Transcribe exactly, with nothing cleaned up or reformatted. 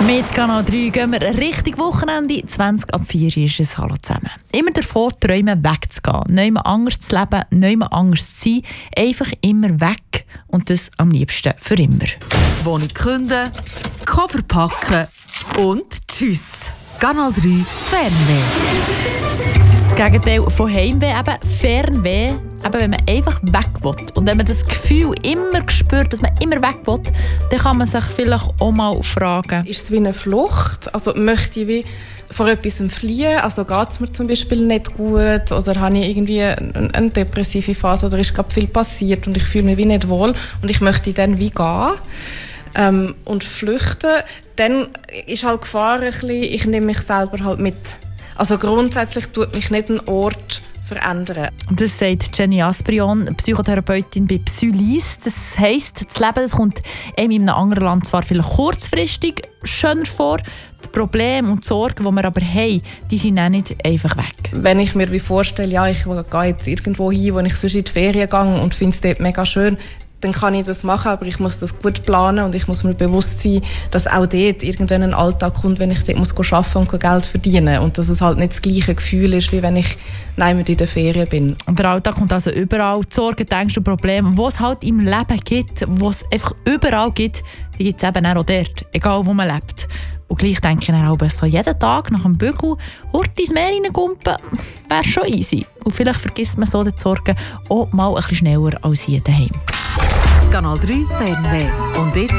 Mit Kanal drei gehen wir Richtung Wochenende. zwanzig ab vier ist es. Hallo zusammen. Immer davor träumen, wegzugehen. Nicht anders zu leben, nicht anders zu sein. Einfach immer weg. Und das am liebsten für immer. Wohnung künden, Koffer packen und tschüss. Kanal drei Fernweh. Das Gegenteil von Heimweh, eben Fernweh, eben wenn man einfach weg will. Und wenn man das Gefühl immer spürt, dass man immer weg will, dann kann man sich vielleicht auch mal fragen. Ist es wie eine Flucht? Also möchte ich wie vor etwas fliehen? Also geht es mir zum Beispiel nicht gut? Oder habe ich irgendwie eine, eine depressive Phase? Oder ist gerade viel passiert und ich fühle mich wie nicht wohl und ich möchte dann wie gehen? Ähm, und flüchten, dann ist halt die Gefahr ein bisschen, ich nehme mich selber halt mit. Also grundsätzlich tut mich nicht ein Ort verändern. Das sagt Jenny Asprion, Psychotherapeutin bei Psylys. Das heisst, das Leben das kommt einem in einem anderen Land zwar vielleicht kurzfristig schöner vor, die Probleme und die Sorgen, die wir aber haben, die sind auch nicht einfach weg. Wenn ich mir wie vorstelle, ja, ich gehe jetzt irgendwo hin, wo ich sonst in die Ferien gehe und finde es dort mega schön, dann kann ich das machen, aber ich muss das gut planen und ich muss mir bewusst sein, dass auch dort irgendwann ein Alltag kommt, wenn ich dort muss arbeiten und Geld verdienen und dass es halt nicht das gleiche Gefühl ist, wie wenn ich nicht in der Ferien bin. Und der Alltag kommt also überall, die Sorgen, die Ängste und Probleme, die es halt im Leben gibt, die es einfach überall gibt, die gibt es eben auch dort, egal wo man lebt. Und gleich denke ich dann auch, so jeden Tag nach dem Bügel hurtig ins Meer reingumpen, wäre schon easy. Und vielleicht vergisst man so die Sorgen auch mal ein bisschen schneller als hier daheim. Kanal drei Fernweh. Und jetzt